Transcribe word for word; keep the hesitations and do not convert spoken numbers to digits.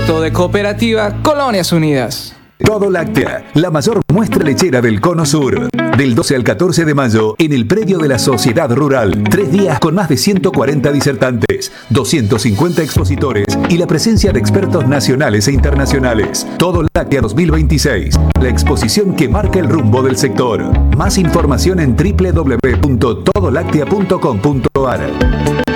producto de Cooperativa Colonias Unidas. Todo Láctea, la mayor muestra lechera del Cono Sur. Del doce al catorce de mayo, en el predio de la Sociedad Rural. Tres días con más de ciento cuarenta disertantes, doscientos cincuenta expositores y la presencia de expertos nacionales e internacionales. Todo Láctea dos mil veintiséis, la exposición que marca el rumbo del sector. Más información en doble u doble u doble u punto todo láctea punto com punto a r.